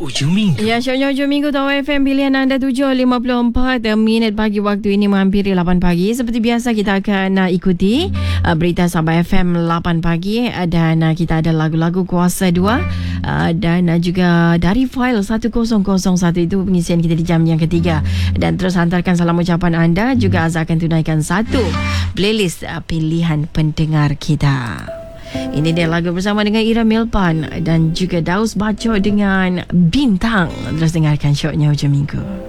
Ujung minggu. Ya, syoknya hujung minggu Tawa FM pilihan anda 7.54 minit pagi waktu ini menghampiri 8 pagi. Seperti biasa kita akan ikuti berita Sabah FM 8 pagi dan kita ada lagu-lagu Kuasa 2 dan juga dari file 1001 itu pengisian kita di jam yang ketiga. Dan terus hantarkan salam ucapan anda, juga Azhar akan tunaikan satu playlist pilihan pendengar kita. Ini dia lagu bersama dengan Ira Milpan dan juga Daus Baco dengan Bintang. Terus dengarkan syoknya hujung minggu.